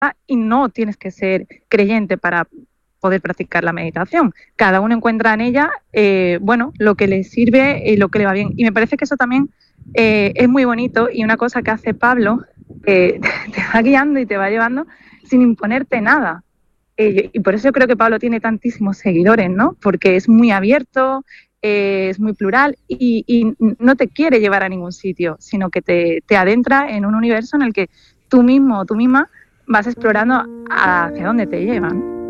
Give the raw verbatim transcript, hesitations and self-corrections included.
y no tienes que ser creyente para poder practicar la meditación. Cada uno encuentra en ella, eh, bueno, lo que le sirve y lo que le va bien. Y me parece que eso también eh, es muy bonito, y una cosa que hace Pablo, eh, te va guiando y te va llevando sin imponerte nada. Eh, y por eso yo creo que Pablo tiene tantísimos seguidores, ¿no? Porque es muy abierto, eh, es muy plural y, y no te quiere llevar a ningún sitio, sino que te, te adentra en un universo en el que tú mismo o tú misma vas explorando hacia dónde te llevan.